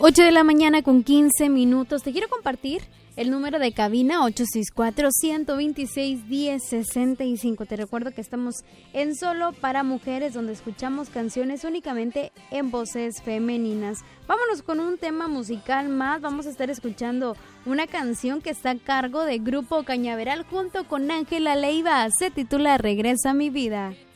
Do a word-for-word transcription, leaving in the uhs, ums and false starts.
ocho de la mañana con quince minutos. Te quiero compartir el número de cabina ocho seis cuatro, uno dos seis, uno cero seis cinco. Te recuerdo que estamos en Solo para Mujeres, donde escuchamos canciones únicamente en voces femeninas. Vámonos con un tema musical más. Vamos a estar escuchando una canción que está a cargo de Grupo Cañaveral junto con Ángela Leiva. Se titula Regresa a mi vida.